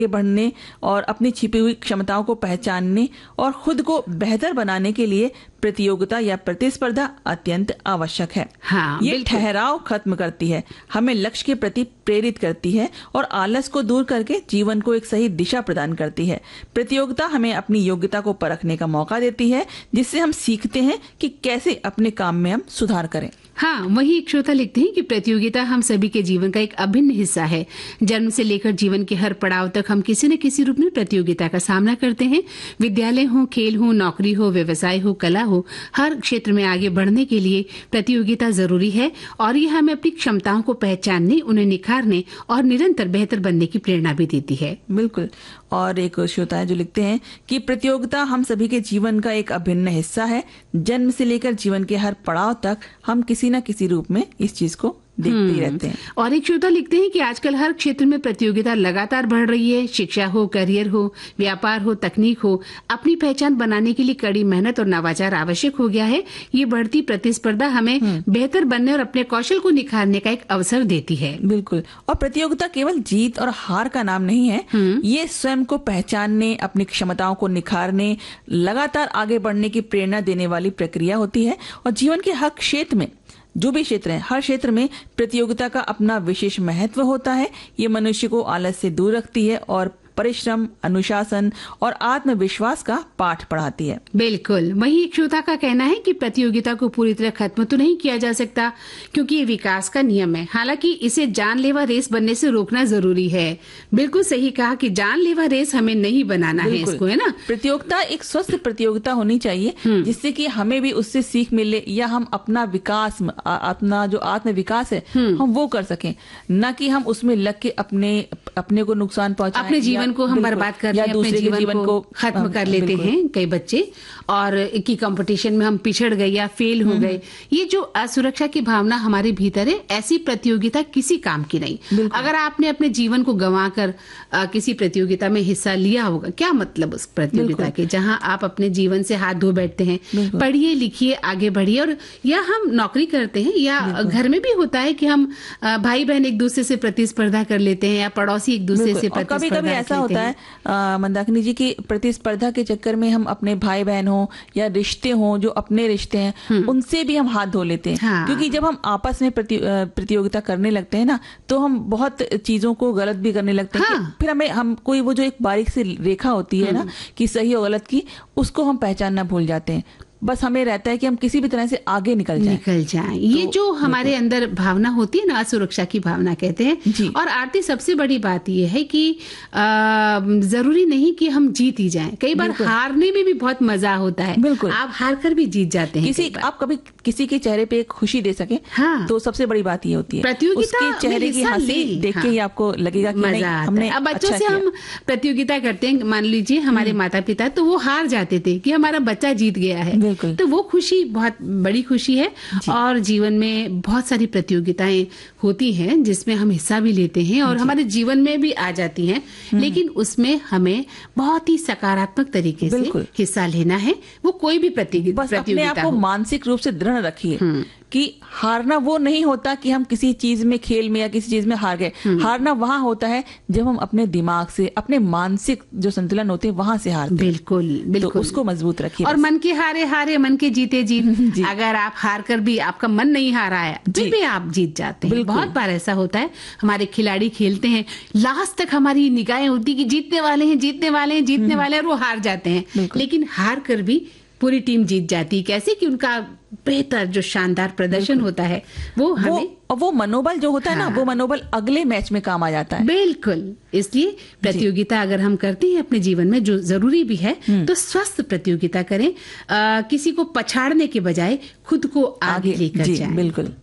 बढ़ने और अपनी छिपी हुई क्षमताओं को पहचानने और खुद को बेहतर बनाने के लिए प्रतियोगिता या प्रतिस्पर्धा अत्यंत आवश्यक है। हाँ, ये ठहराव खत्म करती है, हमें लक्ष्य के प्रति प्रेरित करती है और आलस को दूर करके जीवन को एक सही दिशा प्रदान करती है। प्रतियोगिता हमें अपनी योग्यता को परखने का मौका देती है, जिससे हम सीखते हैं कि कैसे अपने काम में हम सुधार करें। हाँ, वही एक श्रोता लिखते हैं कि प्रतियोगिता हम सभी के जीवन का एक अभिन्न हिस्सा है। जन्म से लेकर जीवन के हर पड़ाव तक हम किसी न किसी रूप में प्रतियोगिता का सामना करते हैं। विद्यालय हो, खेल हो, नौकरी हो, व्यवसाय हो, कला हो, हर क्षेत्र में आगे बढ़ने के लिए प्रतियोगिता जरूरी है और यह हमें अपनी क्षमताओं को पहचानने, उन्हें निखारने और निरंतर बेहतर बनने की प्रेरणा भी देती है। बिल्कुल। और एक श्रोता है जो लिखते हैं कि प्रतियोगिता हम सभी के जीवन का एक अभिन्न हिस्सा है। जन्म से लेकर जीवन के हर पड़ाव तक हम किसी न किसी रूप में इस चीज को देखते ही रहते हैं। और एक श्रोता लिखते हैं कि आजकल हर क्षेत्र में प्रतियोगिता लगातार बढ़ रही है। शिक्षा हो, करियर हो, व्यापार हो, तकनीक हो, अपनी पहचान बनाने के लिए कड़ी मेहनत और नवाचार आवश्यक हो गया है। ये बढ़ती प्रतिस्पर्धा हमें बेहतर बनने और अपने कौशल को निखारने का एक अवसर देती है। बिल्कुल। और प्रतियोगिता केवल जीत और हार का नाम नहीं है। ये स्वयं को पहचानने, अपनी क्षमताओं को निखारने, लगातार आगे बढ़ने की प्रेरणा देने वाली प्रक्रिया होती है। और जीवन के हर क्षेत्र में, जो भी क्षेत्र है, हर क्षेत्र में प्रतियोगिता का अपना विशेष महत्व होता है। ये मनुष्य को आलस से दूर रखती है और परिश्रम, अनुशासन और आत्मविश्वास का पाठ पढ़ाती है। बिल्कुल। वही एक श्रोता का कहना है कि प्रतियोगिता को पूरी तरह खत्म तो नहीं किया जा सकता, क्योंकि ये विकास का नियम है। हालांकि इसे जानलेवा रेस बनने से रोकना जरूरी है। बिल्कुल सही कहा कि जानलेवा रेस हमें नहीं बनाना है इसको, है ना। प्रतियोगिता एक स्वस्थ प्रतियोगिता होनी चाहिए, जिससे कि हमें भी उससे सीख मिले या हम अपना विकास, अपना जो आत्म विकास है, हम वो कर सकें, न कि हम उसमें लग के अपने को नुकसान पहुंचाएं, अपने जीवन को हम बर्बाद कर रहे हैं, अपने जीवन को खत्म कर लेते हैं कई बच्चे, और की कंपटीशन में हम पिछड़ गए या फेल हो गए। ये जो असुरक्षा की भावना हमारे भीतर है, ऐसी प्रतियोगिता किसी काम की नहीं। अगर आपने अपने जीवन को गंवाकर किसी प्रतियोगिता में हिस्सा लिया होगा, क्या मतलब उस प्रतियोगिता के, जहां आप अपने जीवन से हाथ धो बैठते हैं। पढ़िए, लिखिए, आगे बढ़िए। और या हम नौकरी करते हैं या घर में भी होता है कि हम भाई बहन एक दूसरे से प्रतिस्पर्धा कर लेते हैं या पड़ोसी एक दूसरे से प्रतिस्पर्धा ऐसा होता है मंदाकिनी जी की प्रतिस्पर्धा के चक्कर में हम अपने भाई बहन हो या रिश्ते हो, जो अपने रिश्ते हैं, उनसे भी हम हाथ धो लेते हैं। हाँ। क्योंकि जब हम आपस में प्रतियोगिता करने लगते हैं ना, तो हम बहुत चीजों को गलत भी करने लगते हैं। हाँ। फिर हम कोई वो जो एक बारीक सी रेखा होती है ना, कि सही और गलत की, उसको हम पहचानना भूल जाते हैं। बस हमें रहता है कि हम किसी भी तरह से आगे निकल जाएं। ये जो हमारे अंदर भावना होती है ना, असुरक्षा की भावना कहते हैं। और आरती, सबसे बड़ी बात ये है कि जरूरी नहीं कि हम जीत ही जाएं। कई बार हारने में भी बहुत मजा होता है। बिल्कुल। आप हार कर भी जीत जाते हैं। आप कभी किसी के चेहरे पे खुशी दे सके, हाँ, तो सबसे बड़ी बात ये होती है। प्रतियोगिता उसके चेहरे की हंसी देख के ही आपको लगेगा कि नहीं, हमने अब बच्चों से हम प्रतियोगिता करते हैं, मान लीजिए हमारे माता पिता, तो वो हार जाते थे कि हमारा बच्चा जीत गया है, तो वो खुशी बहुत बड़ी खुशी है। और जीवन में बहुत सारी प्रतियोगिताएं होती हैं जिसमें हम हिस्सा भी लेते हैं और हमारे जीवन में भी आ जाती हैं, लेकिन उसमें हमें बहुत ही सकारात्मक तरीके से हिस्सा लेना है। वो कोई भी प्रतियोगिता अपने आप को मानसिक रूप से दृढ़ रखिए कि हारना वो नहीं होता कि हम किसी चीज में, खेल में या किसी चीज में हार गए। हारना वहां होता है जब हम अपने दिमाग से, अपने मानसिक जो संतुलन होते हैं, वहां से हारते हैं। बिल्कुल। तो उसको मजबूत रखिए। और मन के हारे हारे, मन के जीते जीत। अगर आप हार कर भी, आपका मन नहीं हारा है, फिर भी आप जीत जाते हैं। बहुत बार ऐसा होता है, हमारे खिलाड़ी खेलते हैं, लास्ट तक हमारी निगाहें होती कि जीतने वाले हैं, जीतने वाले हैं, जीतने वाले हैं, और वो हार जाते हैं। लेकिन हार कर भी पूरी टीम जीत जाती है। कैसे कि उनका बेहतर जो शानदार प्रदर्शन होता है, वो मनोबल जो होता है ना, वो मनोबल अगले मैच में काम आ जाता है। बिल्कुल। इसलिए प्रतियोगिता अगर हम करते हैं अपने जीवन में, जो जरूरी भी है, तो स्वस्थ प्रतियोगिता करें। किसी को पछाड़ने के बजाय खुद को आगे लेकर जाएं। बिल्कुल।